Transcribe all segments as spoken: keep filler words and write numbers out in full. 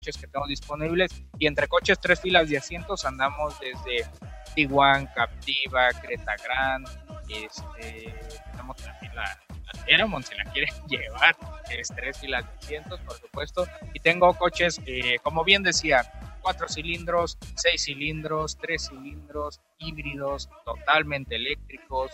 coches que tengo disponibles, y entre coches tres filas de asientos andamos desde Tiguan, Captiva, Creta Grand, este, tenemos también la, la Teramont, si la quieren llevar, es tres filas de asientos, por supuesto, y tengo coches, eh, como bien decía, cuatro cilindros, seis cilindros, tres cilindros, híbridos, totalmente eléctricos,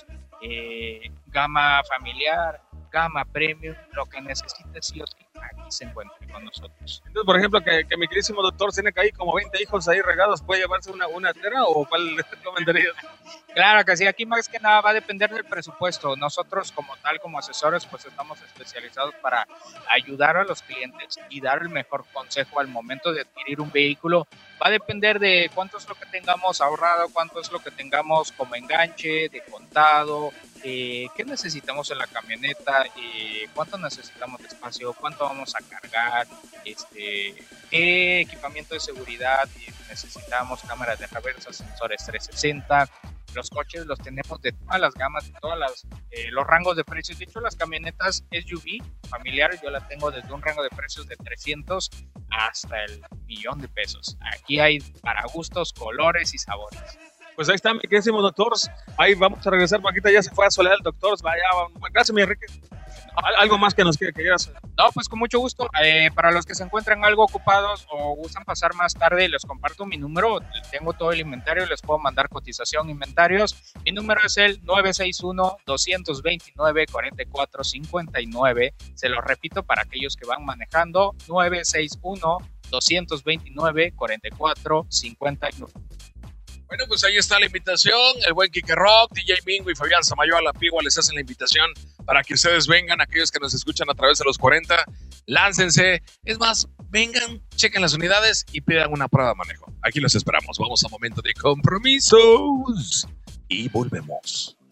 eh, gama familiar, gama premium, lo que necesites sí o sí, aquí se encuentra con nosotros. Entonces, por ejemplo, que, que mi queridísimo doctor tiene que ahí como veinte hijos ahí regados, ¿puede llevarse una, una tera o cuál comentarías? Claro que sí, aquí más que nada va a depender del presupuesto. Nosotros como tal, como asesores, pues estamos especializados para ayudar a los clientes y dar el mejor consejo al momento de adquirir un vehículo. Va a depender de cuánto es lo que tengamos ahorrado, cuánto es lo que tengamos como enganche, de contado, eh, qué necesitamos en la camioneta, eh, cuánto necesitamos de espacio, cuánto vamos a cargar, este, qué equipamiento de seguridad necesitamos, cámaras de reversa, sensores trescientos sesenta. Los coches los tenemos de todas las gamas, de todas las, eh, los rangos de precios. De hecho, las camionetas S U V familiares yo las tengo desde un rango de precios de trescientos hasta el millón de pesos. Aquí hay para gustos, colores y sabores. Pues ahí está, mi queridísimo doctor. Ahí vamos a regresar, Paquita, ya se fue a soledad el doctor. Vaya, gracias, mi Enrique. ¿Algo más que nos quiera que quieras? No, pues con mucho gusto. Eh, para los que se encuentran algo ocupados o gustan pasar más tarde, les comparto mi número. Tengo todo el inventario, les puedo mandar cotización, inventarios. Mi número es el nueve seis uno, dos dos nueve, cuatro cuatro cinco nueve. Se lo repito para aquellos que van manejando. nueve seis uno, dos dos nueve, cuatro cuatro cinco nueve. Bueno, pues ahí está la invitación. El buen Kike Rock, D J Mingo y Fabián Samayoa La Pigua les hacen la invitación para que ustedes vengan, aquellos que nos escuchan a través de los cuarenta, láncense. Es más, vengan, chequen las unidades y pidan una prueba de manejo. Aquí los esperamos. Vamos a momento de compromisos y volvemos.